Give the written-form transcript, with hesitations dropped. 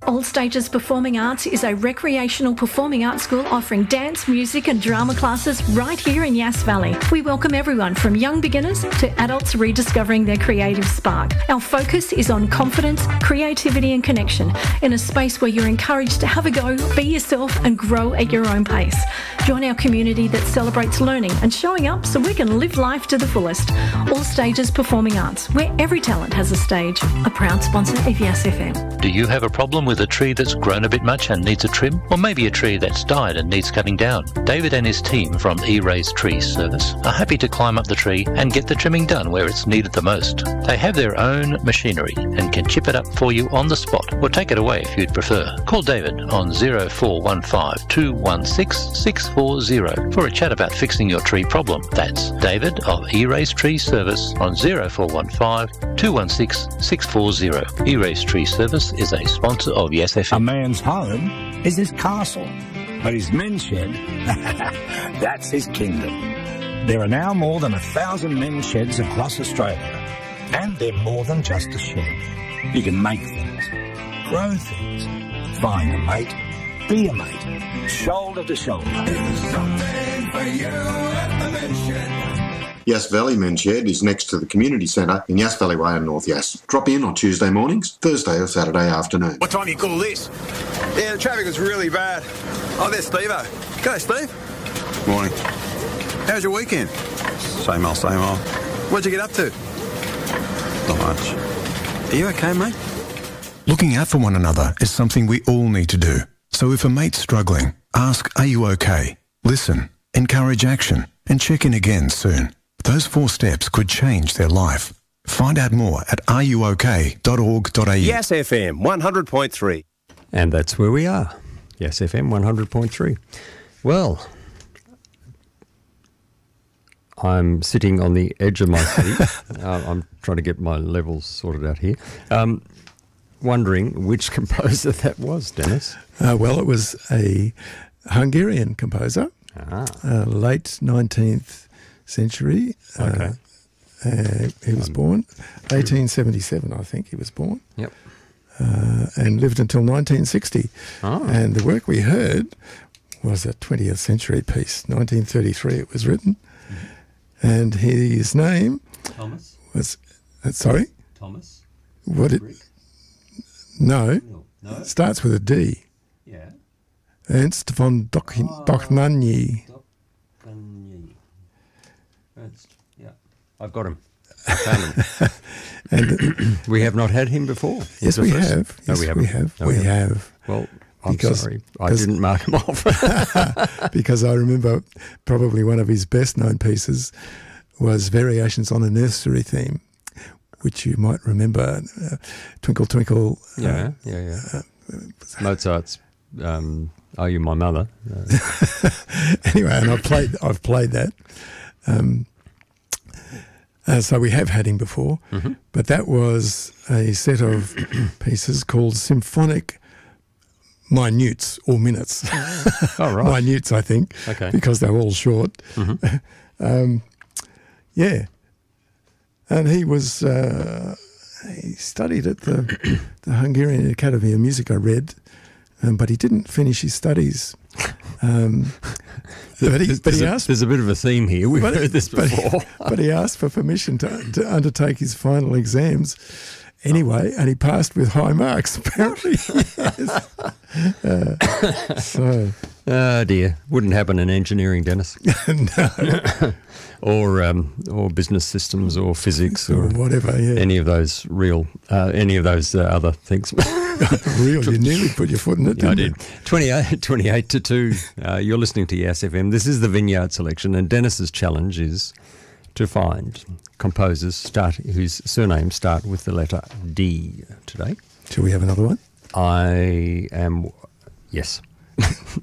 All Stages Performing Arts is a recreational performing arts school offering dance, music and drama classes right here in Yass Valley. We welcome everyone from young beginners to adults rediscovering their creative spark. Our focus is on confidence, creativity and connection in a space where you're encouraged to have a go, be yourself and grow at your own pace. Join our community that celebrates learning and showing up so we can live life to the fullest. All Stages Performing Arts, where every talent has a stage. A proud sponsor of Yass FM. Do you have a problem with a tree that's grown a bit much and needs a trim? Or maybe a tree that's died and needs cutting down? David and his team from E-Rays Tree Service are happy to climb up the tree and get the trimming done where it's needed the most. They have their own machinery and can chip it up for you on the spot or take it away if you'd prefer. Call David on 0415 216 640 for a chat about fixing your tree problem. That's David of E-Rays Tree Service on 0415 216 640. E-Rays Tree Service is a sponsor of Yes FM. A man's home is his castle, but his men's shed, that's his kingdom. There are now more than 1,000 men's sheds across Australia, and they're more than just a shed. You can make things, grow things, find a mate, be a mate, shoulder to shoulder. There's something for you at the men's shed. Yass Valley Men's Shed is next to the community centre in Yass Valley Way in North Yass. Drop in on Tuesday mornings, Thursday or Saturday afternoon. What time do you call this? Yeah, the traffic was really bad. Oh, there's Steve-o. G'day, Steve. Morning. How's your weekend? Same old, same old. What'd you get up to? Not much. Are you okay, mate? Looking out for one another is something we all need to do. So if a mate's struggling, ask, are you okay? Listen, encourage action, and check in again soon. Those 4 steps could change their life. Find out more at ruok.org.au. Yass FM 100.3. And that's where we are. Yass FM 100.3. Well, I'm sitting on the edge of my seat. I'm trying to get my levels sorted out here. Wondering which composer that was, Dennis. Well, it was a Hungarian composer, late 19th century. Okay. He was born 1877, I think he was born. Yep. And lived until 1960. Oh. And the work we heard was a 20th century piece. 1933 it was written. Mm-hmm. And his name Thomas was... sorry? Thomas? What it? No. No. It starts with a D. Yeah. Ernst von Dochnanyi. Yeah, I've got him. I found him. And we have not had him before. Yes, we have. No, yes, we haven't. we have. No, we have. Well, I'm sorry. I didn't mark him off. Because I remember probably one of his best-known pieces was Variations on a Nursery Theme, which you might remember, Twinkle Twinkle. Yeah. Mozart's Are You My Mother? Anyway, and I've played that. So we have had him before, but that was a set of pieces called Symphonic Minutes or Minutes. Oh, right. Minutes, I think, okay, because they're all short. Yeah. And he was, he studied at the Hungarian Academy of Music, I read, but he didn't finish his studies. There's a bit of a theme here. We've heard this before. But he asked for permission to undertake his final exams anyway, and he passed with high marks, apparently. Oh, dear. Wouldn't happen in engineering, Dennis. No. Or business systems or physics or whatever, yeah. Any of those any of those other things. Real, you nearly put your foot in it, didn't you? 28 to 2. You're listening to Yass FM. This is the Vineyard Selection, and Dennis's challenge is to find composers whose surnames start with the letter D today. Shall we have another one? Yes.